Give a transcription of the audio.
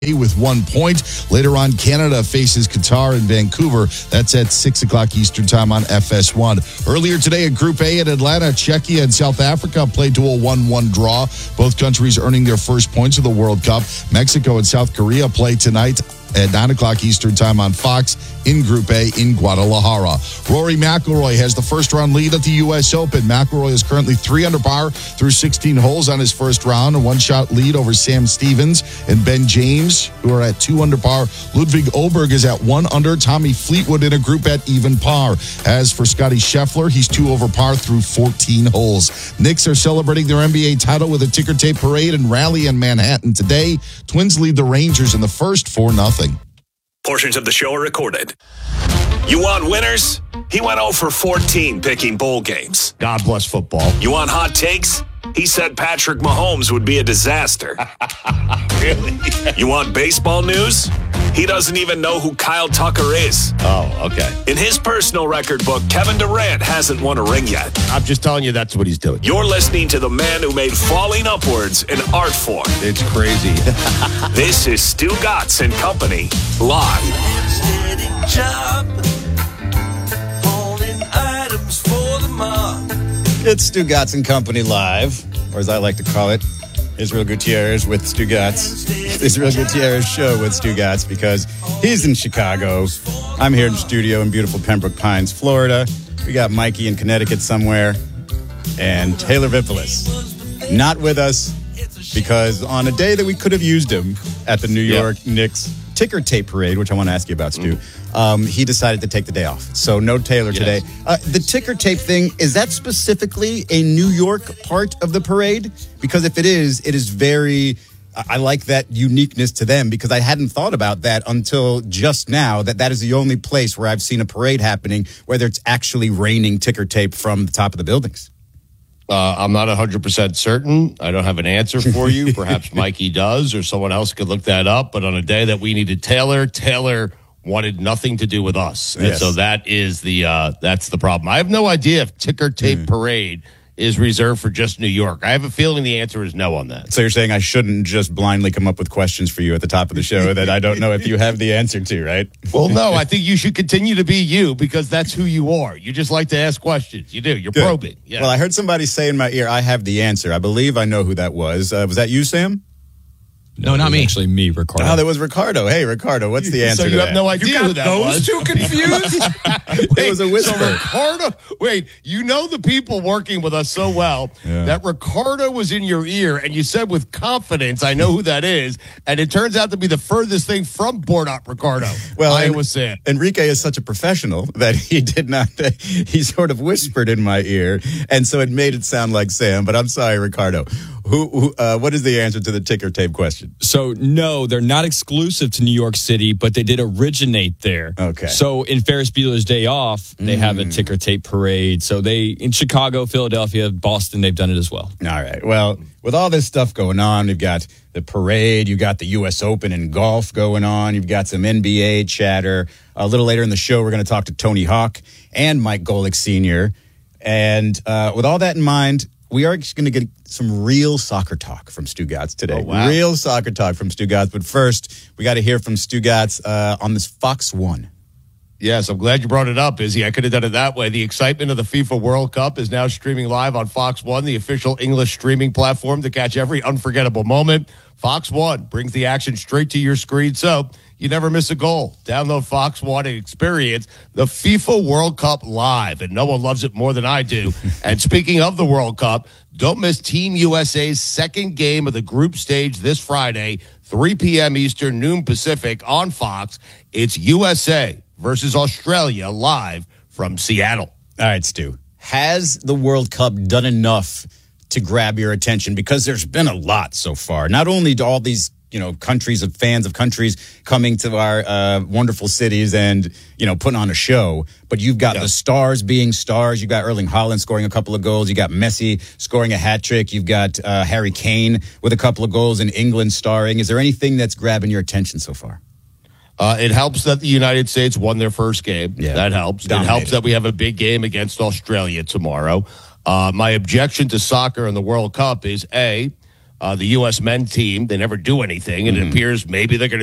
with 1 point. Later on, Canada faces Qatar in Vancouver. That's at 6 o'clock Eastern time on FS1. Earlier today at Group A in Atlanta, Czechia and South Africa played to a 1-1 draw. Both countries earning their first points of the World Cup. Mexico and South Korea play tonight at 9 o'clock Eastern time on Fox in Group A in Guadalajara. Rory McIlroy has the first-round lead at the U.S. Open. McIlroy is currently 3 under par through 16 holes on his first round, a one-shot lead over Sam Stevens and Ben James, who are at 2 under par. Ludwig Oberg is at 1 under. Tommy Fleetwood in a group at even par. As for Scotty Scheffler, he's 2 over par through 14 holes. Knicks are celebrating their NBA title with a ticker tape parade and rally in Manhattan today. Twins lead the Rangers in the first 4-0. Portions of the show are recorded. You want winners? He went 0 for 14 picking bowl games. God bless football. You want hot takes? He said Patrick Mahomes would be a disaster. Really? You want baseball news? He doesn't even know who Kyle Tucker is. Oh, okay. In his personal record book, Kevin Durant hasn't won a ring yet. I'm just telling you that's what he's doing. You're listening to the man who made falling upwards an art form. It's crazy. This is Stu Gatz and Company, live. It's Stu Gatz and Company live, or as I like to call it, Israel Gutierrez with Stu Gatz. Israel Gutierrez show with Stu Gatz because he's in Chicago. I'm here in the studio in beautiful Pembroke Pines, Florida. We got Mikey in Connecticut somewhere, and Taylor Vipolis not with us because on a day that we could have used him at the New York Knicks ticker tape parade, which I want to ask you about, Stu, he decided to take the day off. So no Taylor today. The ticker tape thing, is that specifically a New York part of the parade? Because if it is very... I like that uniqueness to them because I hadn't thought about that until just now, that is the only place where I've seen a parade happening, whether it's actually raining ticker tape from the top of the buildings. I'm not 100% certain. I don't have an answer for you. Perhaps Mikey does or someone else could look that up. But on a day that we needed Taylor wanted nothing to do with us. And so that is that's the problem. I have no idea if ticker tape parade is reserved for just New York. I have a feeling the answer is no on that. So you're saying I shouldn't just blindly come up with questions for you at the top of the show that I don't know if you have the answer to, right? Well, no, I think you should continue to be you because that's who you are. You just like to ask questions. You do. You're probing. Yeah. Well, I heard somebody say in my ear, I have the answer. I believe I know who that was. Was that you, Sam? No, not me. Actually, me, Ricardo. Oh, that was Ricardo. Hey, Ricardo, what's the answer? So you have no idea who that was? Too confused? It was a whisper. So Ricardo, you know the people working with us so well that Ricardo was in your ear, and you said with confidence, "I know who that is," and it turns out to be the furthest thing from Bornot Ricardo. Well, Iowa Sam. Enrique is such a professional that he did not. He sort of whispered in my ear, and so it made it sound like Sam. But I'm sorry, Ricardo. What is the answer to the ticker tape question? So, no, they're not exclusive to New York City, but they did originate there. Okay. So, in Ferris Bueller's Day Off, they have a ticker tape parade. So, in Chicago, Philadelphia, Boston, they've done it as well. All right. Well, with all this stuff going on, you've got the parade, you've got the U.S. Open in golf going on, you've got some NBA chatter. A little later in the show, we're going to talk to Tony Hawk and Mike Golick Sr. And with all that in mind, we are just going to get some real soccer talk from Stu Gatz today. Oh, wow. Real soccer talk from Stu Gatz. But first, we got to hear from Stu Gatz on this Fox 1. Yes, I'm glad you brought it up, Izzy. I could have done it that way. The excitement of the FIFA World Cup is now streaming live on Fox 1, the official English streaming platform to catch every unforgettable moment. Fox 1 brings the action straight to your screen, so you never miss a goal. Download Fox 1 and experience the FIFA World Cup live, and no one loves it more than I do. And speaking of the World Cup, don't miss Team USA's second game of the group stage this Friday, 3 p.m. Eastern, noon Pacific on Fox. It's USA versus Australia live from Seattle. All right, Stu. Has the World Cup done enough to grab your attention? Because there's been a lot so far. Not only do all these countries of fans of countries coming to our wonderful cities and, putting on a show. But you've got the stars being stars. You've got Erling Haaland scoring a couple of goals. You got Messi scoring a hat trick. You've got Harry Kane with a couple of goals and England starring. Is there anything that's grabbing your attention so far? It helps that the United States won their first game. Yeah. That helps. Dominated. It helps that we have a big game against Australia tomorrow. My objection to soccer and the World Cup is, A, the U.S. men team. They never do anything, and it appears maybe they're going to